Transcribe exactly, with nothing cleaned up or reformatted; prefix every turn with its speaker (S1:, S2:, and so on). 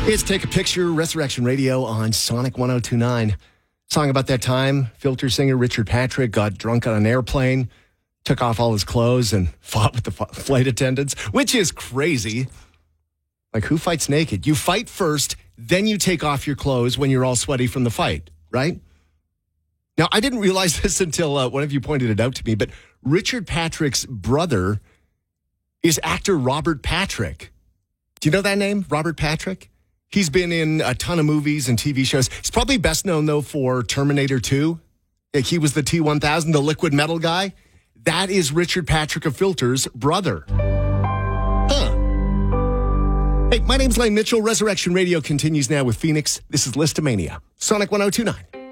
S1: It's Take a Picture, Resurrection Radio on Sonic one oh two point nine. Song about that time, filter singer Richard Patrick got drunk on an airplane, took off all his clothes, and fought with the f- flight attendants, which is crazy. Like, who fights naked? You fight first, then you take off your clothes when you're all sweaty from the fight, right? Now, I didn't realize this until uh, one of you pointed it out to me, but Richard Patrick's brother is actor Robert Patrick. Do you know that name, Robert Patrick? He's been in a ton of movies and T V shows. He's probably best known, though, for Terminator two. Like, he was the T one thousand, the liquid metal guy. That is Richard Patrick of Filter's brother. Huh. Hey, my name's Lane Mitchell. Resurrection Radio continues now with Phoenix. This is Listomania. Sonic one oh two point nine.